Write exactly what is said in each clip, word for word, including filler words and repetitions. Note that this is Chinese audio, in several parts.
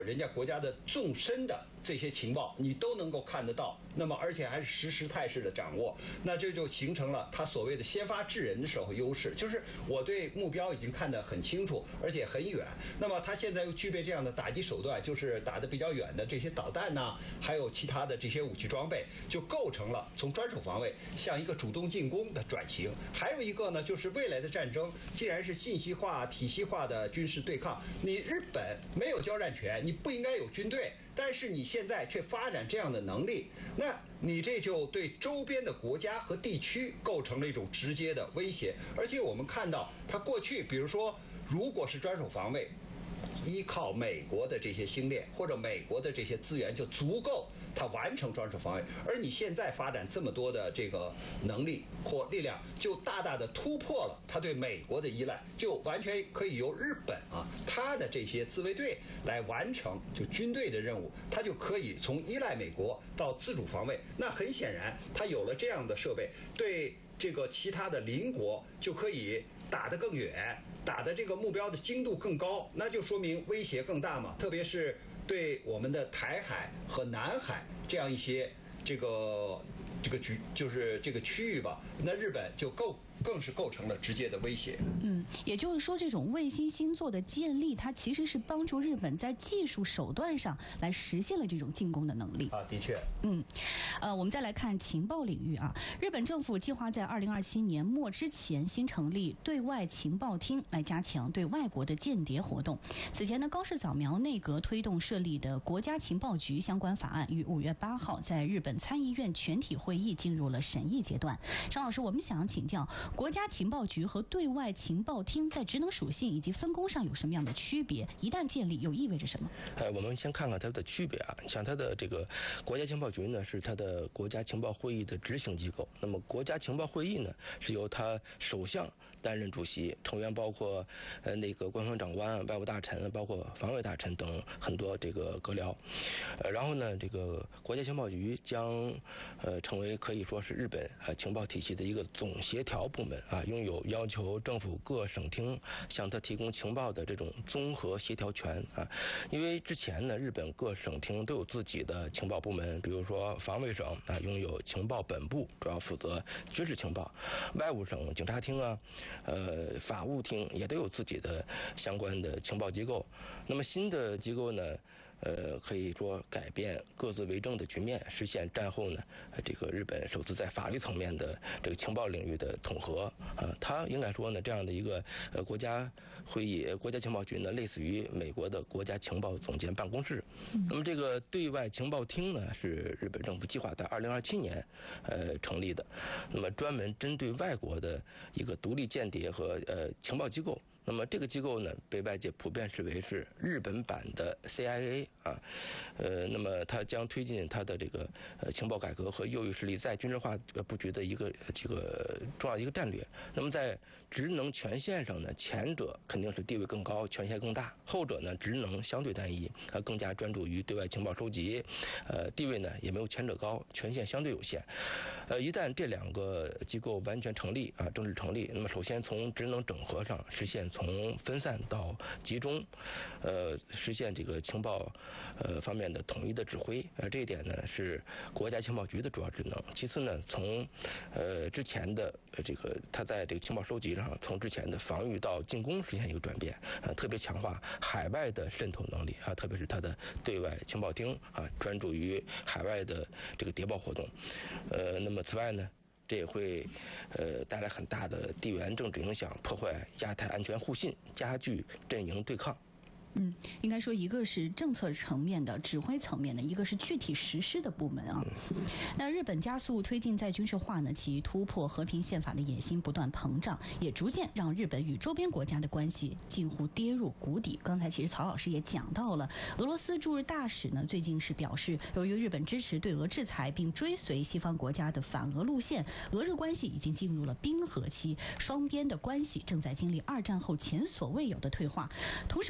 人家国家的纵深的这些情报你都能够看得到，那么而且还是实时态势的掌握，那这就形成了他所谓的先发制人的时候优势，就是我对目标已经看得很清楚，而且很远。那么他现在又具备这样的打击手段，就是打得比较远的这些导弹呐、啊，还有其他的这些武器装备，就构成了从专守防卫向一个主动进攻的转型。还有一个呢，就是未来的战争既然是信息化、体系化的军事对抗，你日本没有交战权，你不应该有军队，但是你现在却发展这样的能力，那你这就对周边的国家和地区构成了一种直接的威胁。而且我们看到，它过去比如说，如果是专守防卫，依靠美国的这些星链或者美国的这些资源就足够它完成专守防卫，而你现在发展这么多的这个能力或力量，就大大的突破了它对美国的依赖，就完全可以由日本啊它的这些自卫队来完成就军队的任务，它就可以从依赖美国到自主防卫。那很显然它有了这样的设备，对这个其他的邻国就可以打得更远，打的这个目标的精度更高，那就说明威胁更大嘛。特别是对我们的台海和南海这样一些这个这个局，就是这个区域吧，那日本就够更是构成了直接的威胁。 嗯，也就是说，这种卫星星座的建立，它其实是帮助日本在技术手段上来实现了这种进攻的能力啊，的确。 嗯，呃，我们再来看情报领域啊，日本政府计划在二零二七年末之前新成立对外情报厅，来加强对外国的间谍活动。此前呢，高市早苗内阁推动设立的国家情报局相关法案，于五月八号在日本参议院全体会议进入了审议阶段。张老师，我们想要请教，国家情报局和对外情报厅在职能属性以及分工上有什么样的区别？一旦建立，又意味着什么？ 呃，我们先看看它的区别啊。像它的这个国家情报局呢，是它的国家情报会议的执行机构。那么国家情报会议呢，是由它首相担任主席，成员包括呃那个官方长官、外务大臣，包括防卫大臣等很多这个阁僚。呃，然后呢，这个国家情报局将呃成为可以说是日本呃情报体系的一个总协调部门啊，拥有要求政府各省厅向他提供情报的这种综合协调权啊。因为之前呢，日本各省厅都有自己的情报部门，比如说防卫省啊，拥有情报本部，主要负责军事情报；外务省警察厅啊，呃，法务厅也都有自己的相关的情报机构。那么新的机构呢，呃，可以说改变各自为政的局面，实现战后呢，这个日本首次在法律层面的这个情报领域的统合啊。它应该说呢，这样的一个呃国家会议、国家情报局呢，类似于美国的国家情报总监办公室。那么这个对外情报厅呢，是日本政府计划在二零二七年呃成立的，那么专门针对外国的一个独立间谍和呃情报机构。那么这个机构呢，被外界普遍视为是日本版的 C I A 啊，呃，那么它将推进它的这个呃情报改革和右翼势力再军事化布局的一个这个重要的一个战略。那么在职能权限上呢，前者肯定是地位更高，权限更大；后者呢，职能相对单一，它更加专注于对外情报收集，呃，地位呢也没有前者高，权限相对有限。呃，一旦这两个机构完全成立啊，正式成立，那么首先从职能整合上实现从分散到集中，呃，实现这个情报呃方面的统一的指挥，呃，这一点呢是国家情报局的主要职能。其次呢，从呃之前的呃这个它在这个情报收集上，从之前的防御到进攻实现一个转变，呃，特别强化海外的渗透能力啊，特别是它的对外情报厅啊，专注于海外的这个谍报活动。呃，那么此外呢，这也会呃带来很大的地缘政治影响，破坏亚太安全互信，加剧阵营对抗。 嗯，应该说一个是政策层面的、指挥层面的，一个是具体实施的部门啊。那日本加速推进再军事化呢，其突破和平宪法的野心不断膨胀，也逐渐让日本与周边国家的关系近乎跌入谷底。刚才其实曹老师也讲到了，俄罗斯驻日大使呢最近是表示，由于日本支持对俄制裁并追随西方国家的反俄路线，俄日关系已经进入了冰河期，双边的关系正在经历二战后前所未有的退化。同时，我们也注意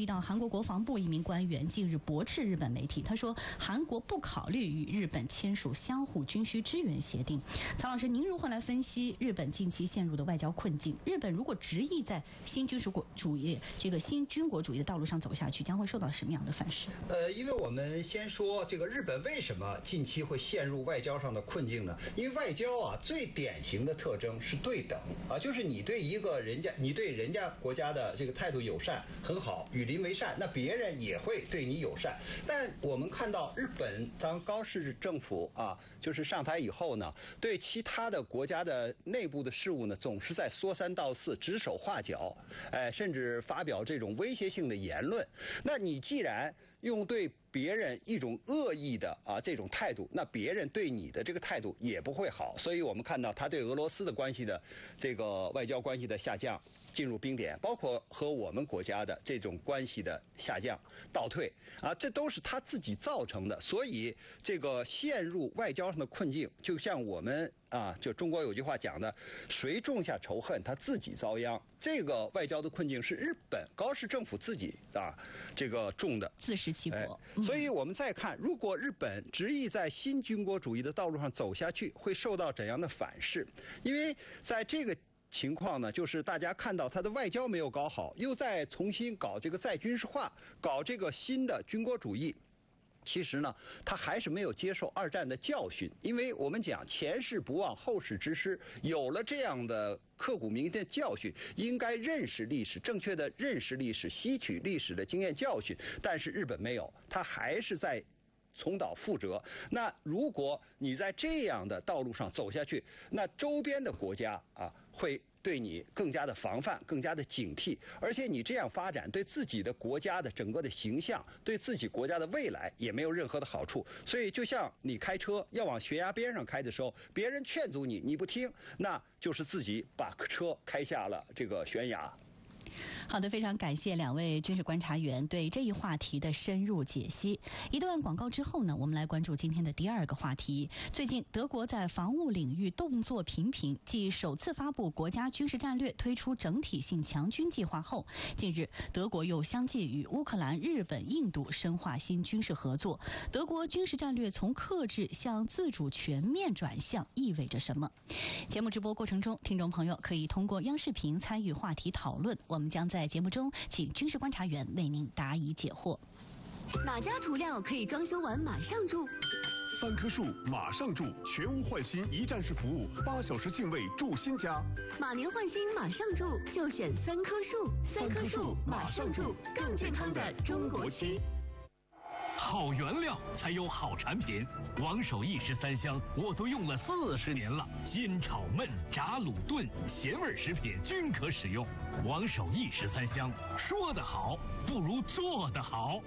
意到，韩国国防部一名官员近日驳斥日本媒体，他说韩国不考虑与日本签署相互军需支援协定。曹老师，您如何来分析日本近期陷入的外交困境？日本如果执意在新军事国主义这个新军国主义的道路上走下去，将会受到什么样的反噬？ 呃，因为我们先说这个日本为什么近期会陷入外交上的困境呢？因为外交啊，最典型的特征是对等啊，就是你对一个人家，你对人家国家的这个态度友善很好，与邻为善，那别人也会对你友善。但我们看到日本当高市政府啊，就是上台以后呢，对其他的国家的内部的事务呢，总是在说三道四、指手画脚，哎，甚至发表这种威胁性的言论。那你既然用对别人一种恶意的啊这种态度，那别人对你的这个态度也不会好。所以我们看到他对俄罗斯的关系的这个外交关系的下降，进入冰点，包括和我们国家的这种关系的下降、倒退啊，这都是他自己造成的。所以这个陷入外交上的困境，就像我们啊，就中国有句话讲的，谁种下仇恨，他自己遭殃。这个外交的困境是日本高市政府自己啊这个种的， 自食其果。 哎所以我们再看，如果日本执意在新军国主义的道路上走下去，会受到怎样的反噬？因为在这个情况呢，就是大家看到他的外交没有搞好，又在重新搞这个再军事化，搞这个新的军国主义。其实呢，他还是没有接受二战的教训，因为我们讲前事不忘后事之师，有了这样的刻骨铭心的教训，应该认识历史，正确的认识历史，吸取历史的经验教训。但是日本没有，他还是在重蹈覆辙。那如果你在这样的道路上走下去，那周边的国家啊会对你更加的防范，更加的警惕，而且你这样发展对自己的国家的整个的形象，对自己国家的未来也没有任何的好处。所以就像你开车要往悬崖边上开的时候，别人劝阻你，你不听，那就是自己把车开下了这个悬崖。 好的，非常感谢两位军事观察员对这一话题的深入解析。一段广告之后呢，我们来关注今天的第二个话题。最近，德国在防务领域动作频频，继首次发布国家军事战略、推出整体性强军计划后，近日德国又相继与乌克兰、日本、印度深化新军事合作。德国军事战略从克制向自主全面转向，意味着什么？节目直播过程中，听众朋友可以通过央视频参与话题讨论。我们将在节目中请军事观察员为您答疑解惑。 哪家涂料可以装修完马上住？ 三棵树马上住，全屋换新一站式服务，八小时净位住新家。 马年换新马上住，就选三棵树。三棵树马上住，更健康的中国区。 好原料才有好产品，王守义十三香我都用了四十年了，煎炒焖炸卤炖咸味食品均可使用。王守义十三香，说得好不如做得好。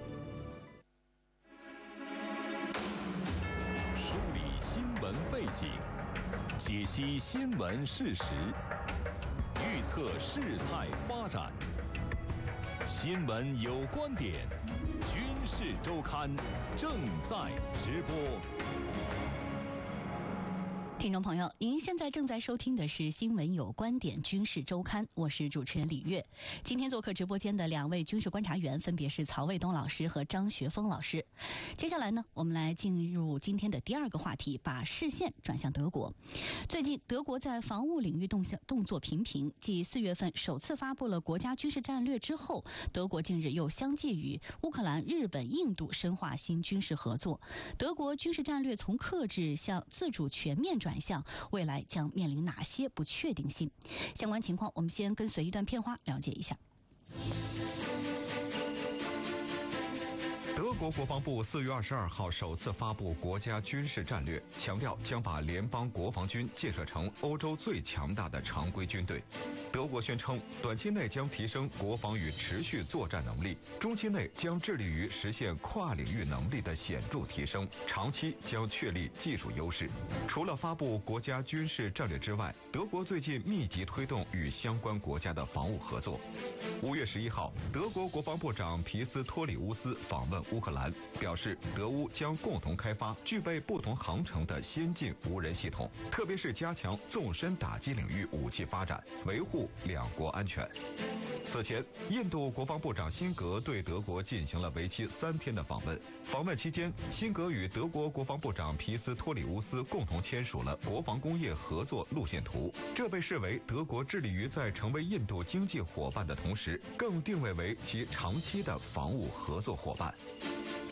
梳理新闻背景，解析新闻事实，预测事态发展。新闻有观点，军事周刊正在直播。 听众朋友，您现在正在收听的是《新闻有观点·军事周刊》，我是主持人李月。今天做客直播间的两位军事观察员分别是曹卫东老师和张学峰老师。接下来呢，我们来进入今天的第二个话题，把视线转向德国。最近，德国在防务领域动向动作频频，继四月份首次发布了国家军事战略之后，德国近日又相继与乌克兰、日本、印度深化新军事合作。德国军事战略从克制向自主全面转向，未来将面临哪些不确定性？相关情况，我们先跟随一段片花了解一下。 德国国防部四月二十二号首次发布国家军事战略，强调将把联邦国防军建设成欧洲最强大的常规军队。德国宣称，短期内将提升国防与持续作战能力，中期内将致力于实现跨领域能力的显著提升，长期将确立技术优势。除了发布国家军事战略之外，德国最近密集推动与相关国家的防务合作。五月十一号，德国国防部长皮斯托里乌斯访问乌克兰。 克兰，表示德乌将共同开发具备不同航程的先进无人系统，特别是加强纵深打击领域武器发展，维护两国安全。此前，印度国防部长辛格对德国进行了为期三天的访问。访问期间，辛格与德国国防部长皮斯托里乌斯共同签署了国防工业合作路线图，这被视为德国致力于在成为印度经济伙伴的同时，更定位为其长期的防务合作伙伴。